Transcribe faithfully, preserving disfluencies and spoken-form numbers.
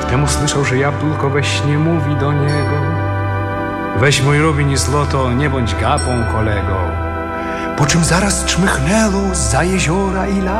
Wtem usłyszał, że jabłko we śnie mówi do niego: weź mój rubin i złoto, nie bądź gapą, kolego. Po czym zaraz czmychnęło za jeziora i las.